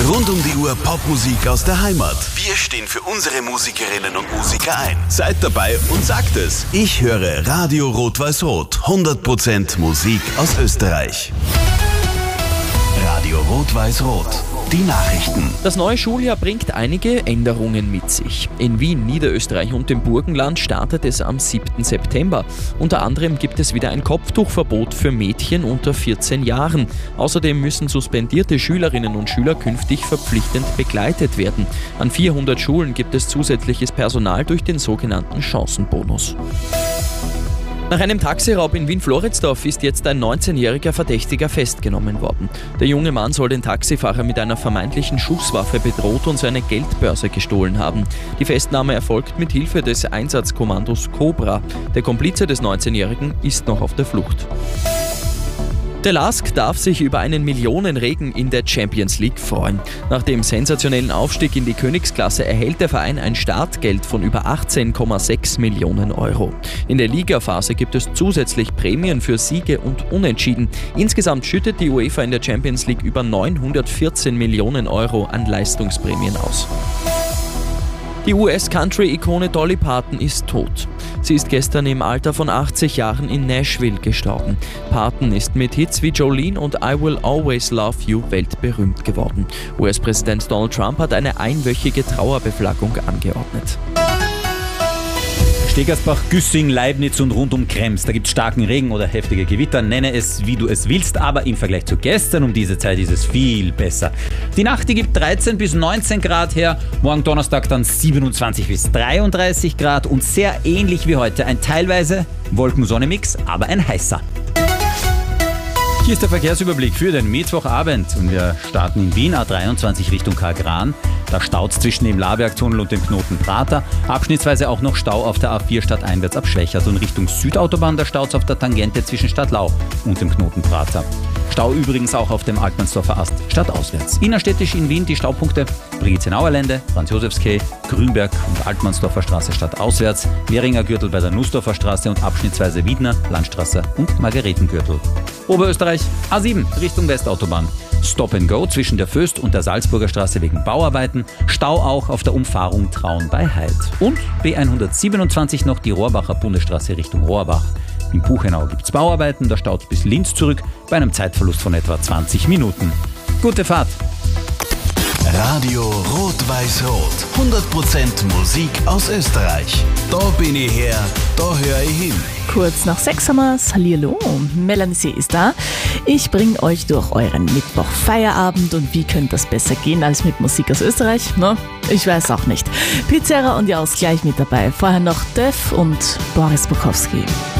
Rund um die Uhr Popmusik aus der Heimat. Wir stehen für unsere Musikerinnen und Musiker ein. Seid dabei und sagt es. Ich höre Radio Rot-Weiß-Rot. 100% Musik aus Österreich. Radio Rot-Weiß-Rot. Die Nachrichten. Das neue Schuljahr bringt einige Änderungen mit sich. In Wien, Niederösterreich und dem Burgenland startet es am 7. September. Unter anderem gibt es wieder ein Kopftuchverbot für Mädchen unter 14 Jahren. Außerdem müssen suspendierte Schülerinnen und Schüler künftig verpflichtend begleitet werden. An 400 Schulen gibt es zusätzliches Personal durch den sogenannten Chancenbonus. Nach einem Taxiraub in Wien-Floridsdorf ist jetzt ein 19-jähriger Verdächtiger festgenommen worden. Der junge Mann soll den Taxifahrer mit einer vermeintlichen Schusswaffe bedroht und seine Geldbörse gestohlen haben. Die Festnahme erfolgt mit Hilfe des Einsatzkommandos Cobra. Der Komplize des 19-Jährigen ist noch auf der Flucht. Der LASK darf sich über einen Millionenregen in der Champions League freuen. Nach dem sensationellen Aufstieg in die Königsklasse erhält der Verein ein Startgeld von über 18,6 Millionen Euro. In der Ligaphase gibt es zusätzlich Prämien für Siege und Unentschieden. Insgesamt schüttet die UEFA in der Champions League über 914 Millionen Euro an Leistungsprämien aus. Die US-Country-Ikone Dolly Parton ist tot. Sie ist gestern im Alter von 80 Jahren in Nashville gestorben. Parton ist mit Hits wie Jolene und I Will Always Love You weltberühmt geworden. US-Präsident Donald Trump hat eine einwöchige Trauerbeflaggung angeordnet. Stegersbach, Güssing, Leibniz und rund um Krems. Da gibt es starken Regen oder heftige Gewitter. Nenne es, wie du es willst, aber im Vergleich zu gestern um diese Zeit ist es viel besser. Die Nacht, die gibt 13 bis 19 Grad her. Morgen Donnerstag dann 27 bis 33 Grad und sehr ähnlich wie heute. Ein teilweise Wolken-Sonne-Mix, aber ein heißer. Hier ist der Verkehrsüberblick für den Mittwochabend und wir starten in Wien, A23 Richtung Karl-Gran. Da staut es zwischen dem Labergtunnel und dem Knoten Prater. Abschnittsweise auch noch Stau auf der A4 stadteinwärts ab Schwächert und Richtung Südautobahn. Da staut es auf der Tangente zwischen Stadtlau und dem Knoten Prater. Stau übrigens auch auf dem Altmannsdorfer Ast stadtauswärts. Innerstädtisch in Wien die Staupunkte Brigitte-Nauer Lände, Franz-Josefs-Quai, Grünberg und Altmannsdorfer Straße stadtauswärts, Währinger Gürtel bei der Nussdorfer Straße und abschnittsweise Wiedner, Landstraße und Margaretengürtel. Oberösterreich A7 Richtung Westautobahn. Stop and Go zwischen der Föst und der Salzburger Straße wegen Bauarbeiten. Stau auch auf der Umfahrung Traun bei Heid. Und B127 noch die Rohrbacher Bundesstraße Richtung Rohrbach. In Buchenau gibt es Bauarbeiten, da staut bis Linz zurück bei einem Zeitverlust von etwa 20 Minuten. Gute Fahrt! Radio Rot-Weiß-Rot. 100% Musik aus Österreich. Da bin ich her, da höre ich hin. Kurz nach 6 haben wir's. Hallihallo, Melanie C. ist da. Ich bringe euch durch euren Mittwoch-Feierabend und wie könnte das besser gehen als mit Musik aus Österreich? Na, ich weiß auch nicht. Pizzeria und die Ausgleich mit dabei. Vorher noch Def und Boris Bukowski.